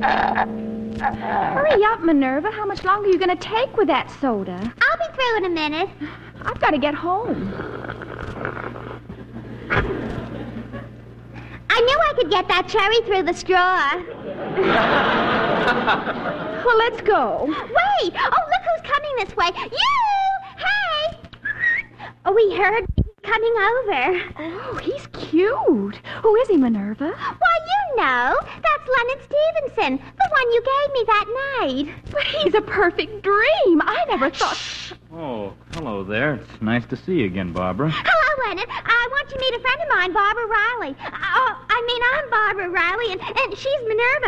Hurry up, Minerva. How much longer are you going to take with that soda? I'll be through in a minute. I've got to get home. I knew I could get that cherry through the straw. Well, let's go. Wait! Oh, look who's coming this way. You! Hey! Oh, we heard coming over. Oh, he's cute. Who is he, Minerva? Why, you know. That's Leonard Stevenson, the one you gave me that night. But he's a perfect dream. I never thought... Oh, hello there. It's nice to see you again, Barbara. Hello, Leonard. I want to meet a friend of mine, Barbara Riley. I'm Barbara Riley, and she's Minerva.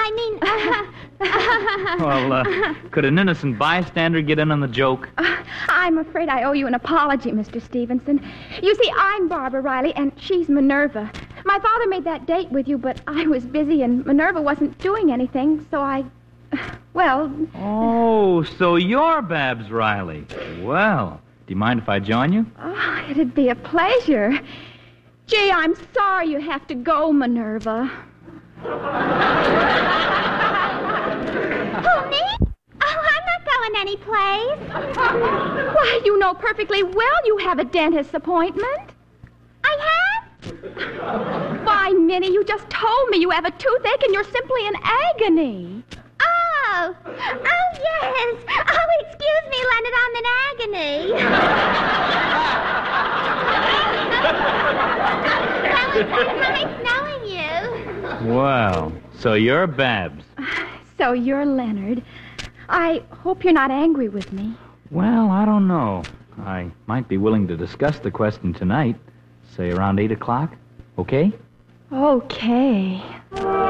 Well, could an innocent bystander get in on the joke? I'm afraid I owe you an apology, Mr. Stevenson. You see, I'm Barbara Riley, and she's Minerva. My father made that date with you, but I was busy, and Minerva wasn't doing anything, so well... Oh, so you're Babs Riley. Well, do you mind if I join you? Oh, it'd be a pleasure. Gee, I'm sorry you have to go, Minerva. Who, me? Oh, I'm not going anyplace. Why, you know perfectly well you have a dentist's appointment. I have? Why, Minnie, you just told me you have a toothache and you're simply in agony. Oh, yes. Oh, excuse me, Leonard, I'm in agony. Well, it's nice knowing you. Well, so you're Babs. So you're Leonard. I hope you're not angry with me. Well, I don't know. I might be willing to discuss the question tonight, say around 8 o'clock. Okay? Okay.